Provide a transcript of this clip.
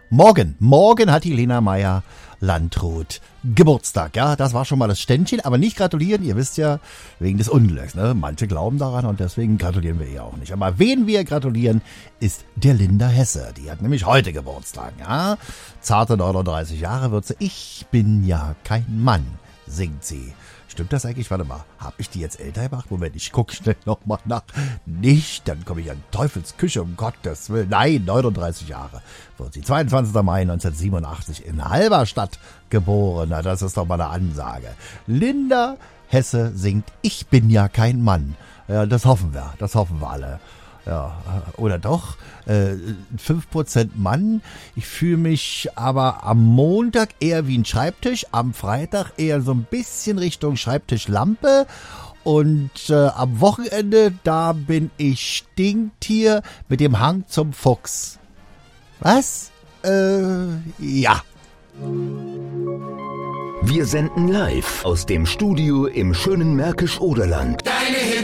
Morgen hat die Lena Meyer-Landrut Geburtstag. Ja, das war schon mal das Ständchen, aber nicht gratulieren. Ihr wisst ja, wegen des Unglücks. Ne? Manche glauben daran und deswegen gratulieren wir ihr auch nicht. Aber wen wir gratulieren, ist der Linda Hesse. Die hat nämlich heute Geburtstag. Ja? Zarte 39 Jahre wird sie. Ich bin ja kein Mann, singt sie. Stimmt das eigentlich? Warte mal, hab ich die jetzt älter gemacht? Moment, ich guck schnell nochmal nach. Nicht, dann komme ich an Teufels Küche, um Gottes Willen. Nein, 39 Jahre wird sie. 22. Mai 1987 in Halberstadt geboren. Na, das ist doch mal eine Ansage. Linda Hesse singt Ich bin ja kein Mann. Ja, das hoffen wir alle. Ja, oder doch? 5% Mann. Ich fühle mich aber am Montag eher wie ein Schreibtisch, am Freitag eher so ein bisschen Richtung Schreibtischlampe und am Wochenende, da bin ich Stinktier mit dem Hang zum Fuchs. Was? Ja. Wir senden live aus dem Studio im schönen Märkisch-Oderland. Deine Hits